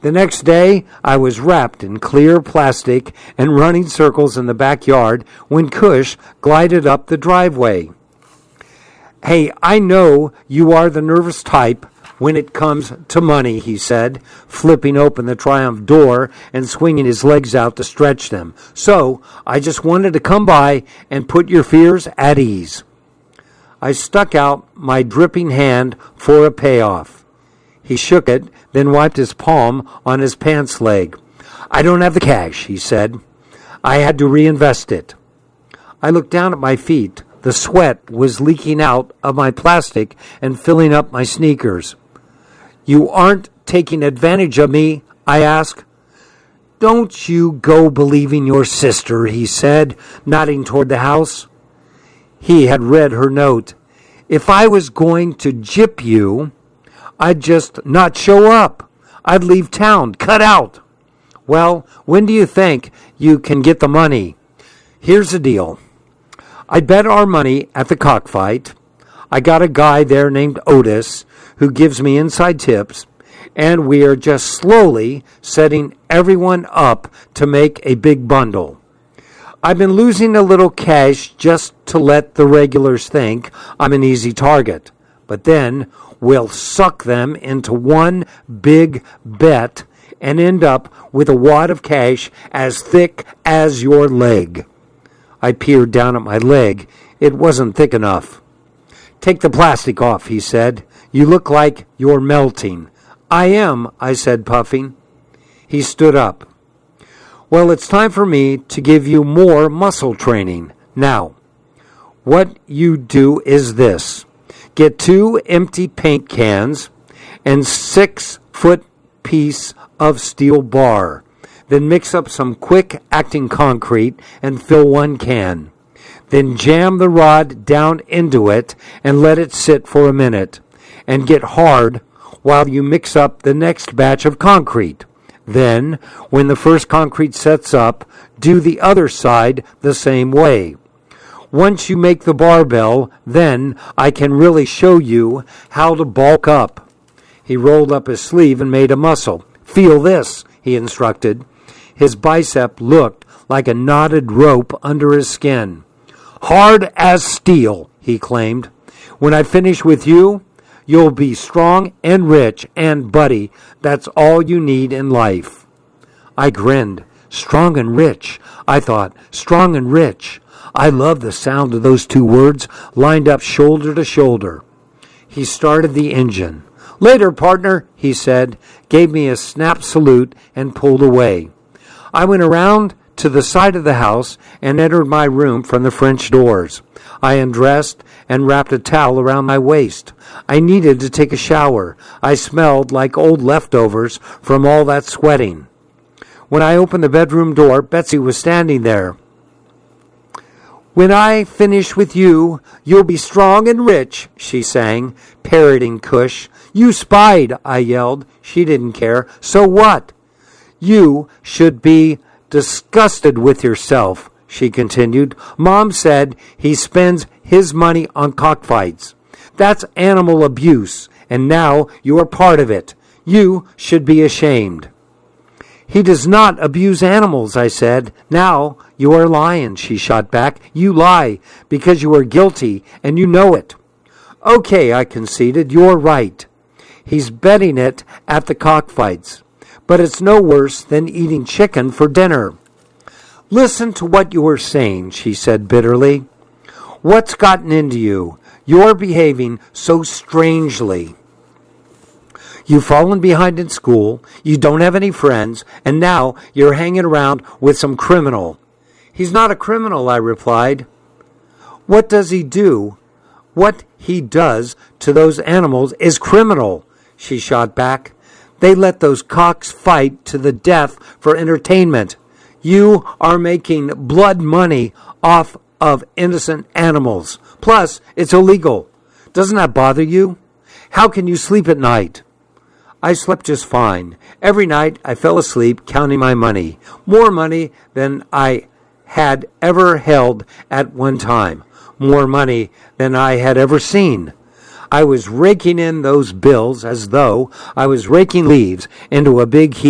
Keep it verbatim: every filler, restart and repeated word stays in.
The next day, I was wrapped in clear plastic and running circles in the backyard when Cush glided up the driveway. "Hey, I know you are the nervous type when it comes to money," he said, flipping open the Triumph door and swinging his legs out to stretch them. "So, I just wanted to come by and put your fears at ease." I stuck out my dripping hand for a payoff. He shook it, then wiped his palm on his pants leg. "I don't have the cash," he said. "I had to reinvest it." I looked down at my feet. The sweat was leaking out of my plastic and filling up my sneakers. "You aren't taking advantage of me?" I asked. "Don't you go believing your sister," he said, nodding toward the house. He had read her note. "If I was going to gyp you, I'd just not show up. I'd leave town. Cut out." "Well, when do you think you can get the money?" "Here's the deal. I bet our money at the cockfight. I got a guy there named Otis who gives me inside tips, and we are just slowly setting everyone up to make a big bundle. I've been losing a little cash just to let the regulars think I'm an easy target. But then we'll suck them into one big bet and end up with a wad of cash as thick as your leg." I peered down at my leg. It wasn't thick enough. "Take the plastic off," he said. "You look like you're melting." "I am," I said, puffing. He stood up. "Well, it's time for me to give you more muscle training. Now, what you do is this. Get two empty paint cans and six-foot piece of steel bar. Then mix up some quick-acting concrete and fill one can. Then jam the rod down into it and let it sit for a minute. And get hard while you mix up the next batch of concrete. Then, when the first concrete sets up, do the other side the same way. Once you make the barbell, then I can really show you how to bulk up." He rolled up his sleeve and made a muscle. "Feel this," he instructed. His bicep looked like a knotted rope under his skin. "Hard as steel," he claimed. "When I finish with you, you'll be strong and rich, and, buddy, that's all you need in life." I grinned. Strong and rich. I thought, strong and rich. I loved the sound of those two words lined up shoulder to shoulder. He started the engine. "Later, partner," he said, gave me a snap salute, and pulled away. I went around to the side of the house and entered my room from the French doors. I undressed and wrapped a towel around my waist. I needed to take a shower. I smelled like old leftovers from all that sweating. When I opened the bedroom door, Betsy was standing there. "When I finish with you, you'll be strong and rich," she sang, parroting Cush. "You spied," I yelled. She didn't care. "So what?" "You should be disgusted with yourself," she continued. "Mom said he spends his money on cockfights. That's animal abuse, and now you are part of it. You should be ashamed." "He does not abuse animals," I said. "Now you are lying," she shot back. "You lie because you are guilty, and you know it." "Okay," I conceded. "You're right. He's betting it at the cockfights. But it's no worse than eating chicken for dinner." "Listen to what you are saying," she said bitterly. "What's gotten into you? You're behaving so strangely. You've fallen behind in school, you don't have any friends, and now you're hanging around with some criminal." "He's not a criminal," I replied. "What does he do? What he does to those animals is criminal," she shot back. "They let those cocks fight to the death for entertainment. You are making blood money off of innocent animals. Plus, it's illegal. Doesn't that bother you? How can you sleep at night?" I slept just fine. Every night I fell asleep counting my money. More money than I had ever held at one time. More money than I had ever seen. I was raking in those bills as though I was raking leaves into a big heap.